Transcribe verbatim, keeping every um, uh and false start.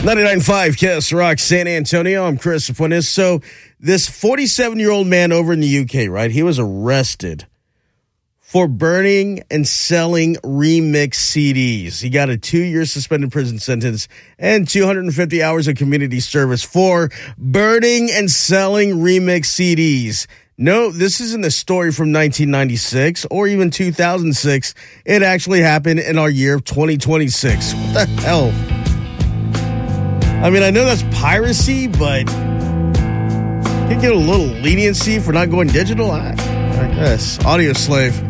ninety-nine point five Kiss Rock San Antonio. I'm Chris Apunis. So this forty-seven-year-old man over in the U K, right, he was arrested for burning and selling remix C Ds. He got a two-year suspended prison sentence and two hundred fifty hours of community service for burning and selling remix C Ds. No, this isn't a story from nineteen ninety-six or even two thousand six. It actually happened in our year of twenty twenty-six. What the hell? I mean, I know that's piracy, but can you get a little leniency for not going digital? I, I guess. Audio Slave.